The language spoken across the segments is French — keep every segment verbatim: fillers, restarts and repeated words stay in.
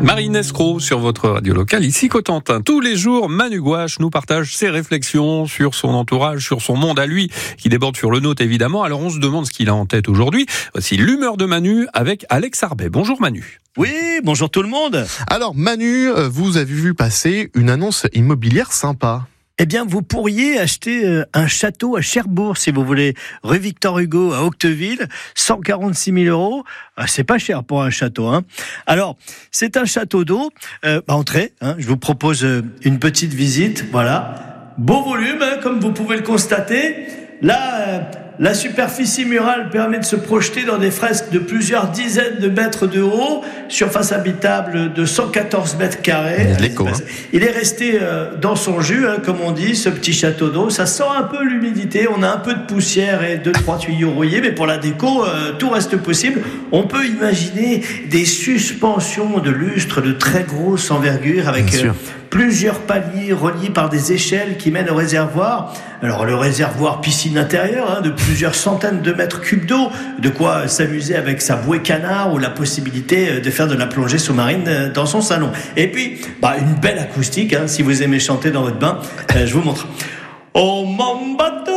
Marine Escroc sur votre radio locale, ici Cotentin. Tous les jours, Manu Gouache nous partage ses réflexions sur son entourage, sur son monde à lui, qui déborde sur le nôtre évidemment. Alors on se demande ce qu'il a en tête aujourd'hui. Voici l'humeur de Manu avec Alex Arbet. Bonjour Manu. Oui, bonjour tout le monde. Alors Manu, vous avez vu passer une annonce immobilière sympa. Eh bien, vous pourriez acheter un château à Cherbourg, si vous voulez, rue Victor Hugo à Octeville, cent quarante-six mille euros. C'est pas cher pour un château, hein. Alors, c'est un château d'eau. Euh, bah, entrez, hein. Je vous propose une petite visite. Voilà, beau volume, hein, comme vous pouvez le constater. Là, euh, la superficie murale permet de se projeter dans des fresques de plusieurs dizaines de mètres de haut, surface habitable de cent quatorze mètres carrés. Il y a de l'écho, hein. Il est resté euh, dans son jus, hein, comme on dit, ce petit château d'eau. Ça sent un peu l'humidité, on a un peu de poussière et deux, trois tuyaux rouillés, mais pour la déco, euh, tout reste possible. On peut imaginer des suspensions de lustres de très grosse envergure avec euh, plusieurs paliers reliés par des échelles qui mènent au réservoir. Alors le réservoir piscine intérieure, hein, de plusieurs centaines de mètres cubes d'eau, de quoi s'amuser avec sa bouée canard ou la possibilité de faire de la plongée sous-marine dans son salon. Et puis, bah, une belle acoustique, hein, si vous aimez chanter dans votre bain, euh, je vous montre. Oh mon bateau,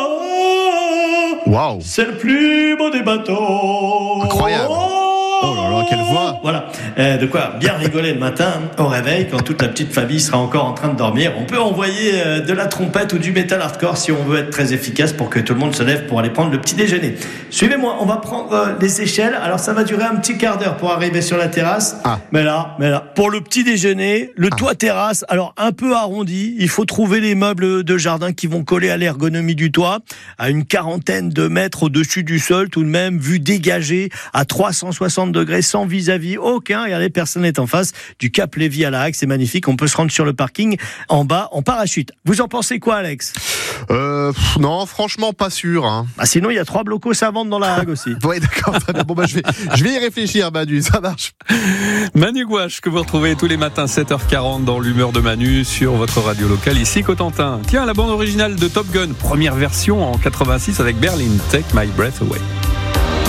Waouh, c'est le plus beau des bateaux. Incroyable. Oh là là, quelle voix. Voilà, euh, de quoi bien rigoler le matin au réveil quand toute la petite famille sera encore en train de dormir. On peut envoyer euh, de la trompette ou du métal hardcore si on veut être très efficace pour que tout le monde se lève pour aller prendre le petit déjeuner. Suivez-moi, on va prendre euh, les échelles. Alors ça va durer un petit quart d'heure pour arriver sur la terrasse. Ah. Mais là, mais là, pour le petit déjeuner, le ah. toit terrasse, alors un peu arrondi. Il faut trouver les meubles de jardin qui vont coller à l'ergonomie du toit, à une quarantaine de mètres au-dessus du sol, tout de même, vue dégagée à trois cent soixante degrés, sans vis-à-vis aucun. Regardez, personne n'est en face du Cap Lévy à la Hague. C'est magnifique. On peut se rendre sur le parking en bas en parachute. Vous en pensez quoi, Alex? Euh, pff, non, franchement, pas sûr. Hein. Ah, sinon, il y a trois blocos à vendre dans la Hague aussi. Oui, d'accord. Très bien. Bon, bah, je vais, je vais y réfléchir, Manu. Ça marche. Manu Gouache, que vous retrouvez tous les matins sept heures quarante dans l'humeur de Manu sur votre radio locale, ici Cotentin. Tiens, la bande originale de Top Gun, première version en quatre-vingt-six avec Berlin, Take My Breath Away.